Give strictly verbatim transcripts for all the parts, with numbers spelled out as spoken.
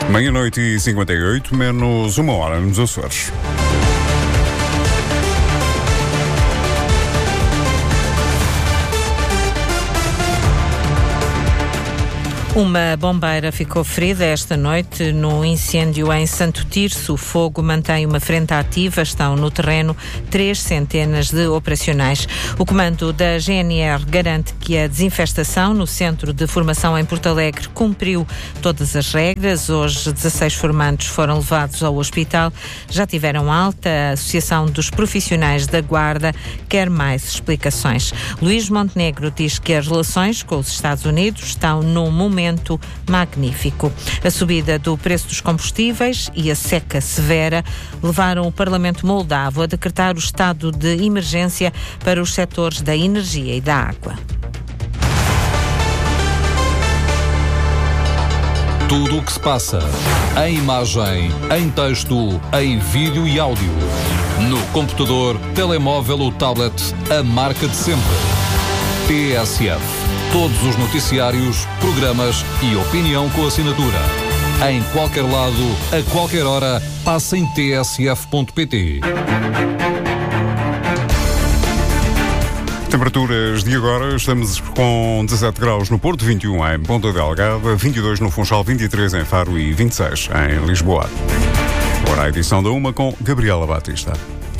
Meia-noite e cinquenta e oito, menos uma hora nos Açores. Uma bombeira ficou ferida esta noite no incêndio em Santo Tirso. O fogo mantém uma frente ativa, estão no terreno três centenas de operacionais. O comando da G N R garante que a desinfestação no Centro de Formação em Porto Alegre cumpriu todas as regras. Hoje, dezasseis formandos foram levados ao hospital. Já tiveram alta. A Associação dos Profissionais da Guarda quer mais explicações. Luís Montenegro diz que as relações com os Estados Unidos estão num momento magnífico. A subida do preço dos combustíveis e a seca severa levaram o Parlamento moldavo a decretar o estado de emergência para os setores da energia e da água. Tudo o que se passa, em imagem, em texto, em vídeo e áudio. No computador, telemóvel ou tablet, a marca de sempre. T S F. Todos os noticiários, programas e opinião com assinatura. Em qualquer lado, a qualquer hora, passa em t s f ponto p t. Temperaturas de agora, estamos com dezassete graus no Porto, vinte e um em Ponta Delgada, vinte e dois no Funchal, vinte e três em Faro e vinte e seis em Lisboa. Agora a edição da Uma com Gabriela Batista.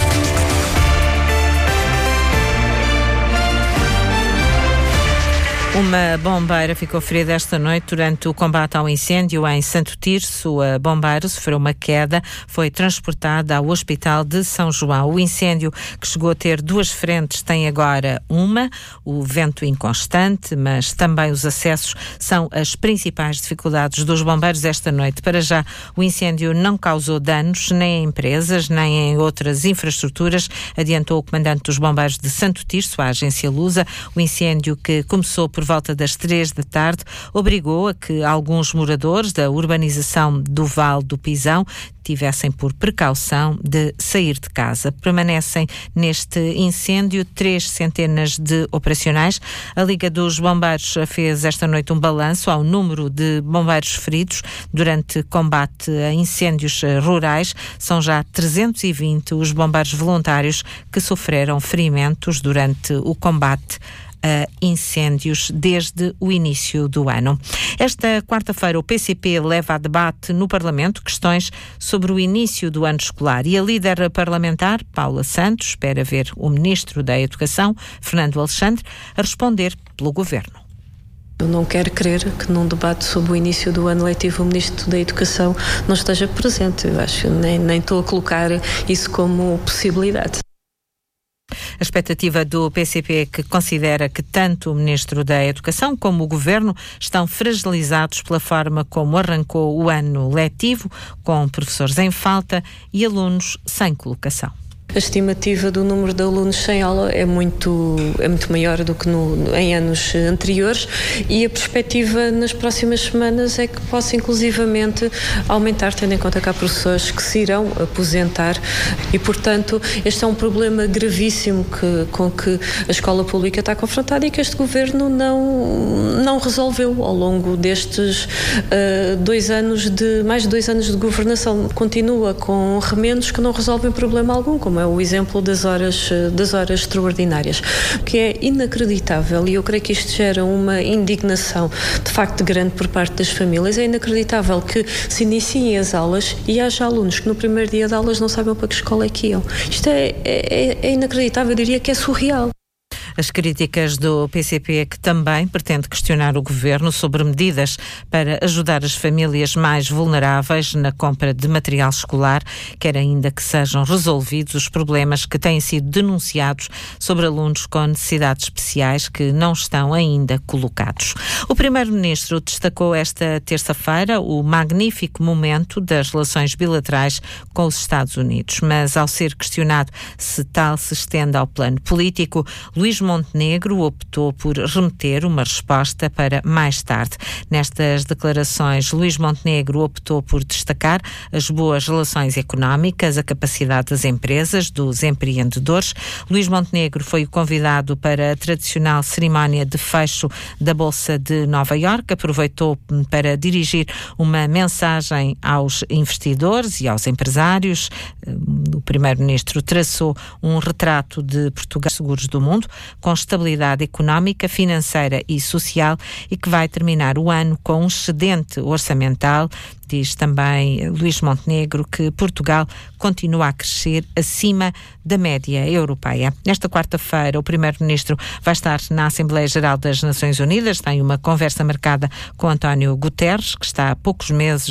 Uma bombeira ficou ferida esta noite durante o combate ao incêndio em Santo Tirso. A bombeira sofreu uma queda, foi transportada ao Hospital de São João. O incêndio, que chegou a ter duas frentes, tem agora uma. O vento inconstante, mas também os acessos são as principais dificuldades dos bombeiros esta noite. Para já, o incêndio não causou danos nem em empresas, nem em outras infraestruturas, adiantou o comandante dos bombeiros de Santo Tirso, a agência Lusa. O incêndio, que começou por Por volta das três da tarde, obrigou a que alguns moradores da urbanização do Vale do Pisão tivessem por precaução de sair de casa. Permanecem neste incêndio três centenas de operacionais. A Liga dos Bombeiros fez esta noite um balanço ao número de bombeiros feridos durante combate a incêndios rurais. São já trezentos e vinte os bombeiros voluntários que sofreram ferimentos durante o combate a incêndios desde o início do ano. Esta quarta-feira o P C P leva a debate no Parlamento questões sobre o início do ano escolar e a líder parlamentar, Paula Santos, espera ver o Ministro da Educação, Fernando Alexandre, a responder pelo Governo. Eu não quero crer que num debate sobre o início do ano letivo o Ministro da Educação não esteja presente. Eu acho que nem, nem estou a colocar isso como possibilidade. A expectativa do P C P, que considera que tanto o Ministro da Educação como o Governo estão fragilizados pela forma como arrancou o ano letivo, com professores em falta e alunos sem colocação. A estimativa do número de alunos sem aula é muito, é muito maior do que no, em anos anteriores e a perspectiva nas próximas semanas é que possa inclusivamente aumentar, tendo em conta que há professores que se irão aposentar e, portanto, este é um problema gravíssimo que, com que a escola pública está confrontada e que este governo não, não resolveu ao longo destes uh, dois anos de, mais de dois anos de governação. Continua com remendos que não resolvem problema algum, como é o exemplo das horas, das horas extraordinárias, que é inacreditável e eu creio que isto gera uma indignação de facto grande por parte das famílias. É inacreditável que se iniciem as aulas e haja alunos que no primeiro dia de aulas não sabem para que escola é que iam. Isto é, é, é inacreditável, eu diria que é surreal. As críticas do P C P, que também pretende questionar o Governo sobre medidas para ajudar as famílias mais vulneráveis na compra de material escolar, quer ainda que sejam resolvidos os problemas que têm sido denunciados sobre alunos com necessidades especiais que não estão ainda colocados. O Primeiro-Ministro destacou esta terça-feira o magnífico momento das relações bilaterais com os Estados Unidos, mas ao ser questionado se tal se estende ao plano político, Luís Luís Montenegro optou por remeter uma resposta para mais tarde. Nestas declarações, Luís Montenegro optou por destacar as boas relações económicas, a capacidade das empresas, dos empreendedores. Luís Montenegro foi o convidado para a tradicional cerimónia de fecho da Bolsa de Nova Iorque. Aproveitou para dirigir uma mensagem aos investidores e aos empresários. O primeiro-ministro traçou um retrato de Portugal seguros do mundo, com estabilidade económica, financeira e social, e que vai terminar o ano com um excedente orçamental. Diz também Luís Montenegro que Portugal continua a crescer acima da média europeia. Nesta quarta-feira, o primeiro-ministro vai estar na Assembleia Geral das Nações Unidas. Tem uma conversa marcada com António Guterres, que está há poucos meses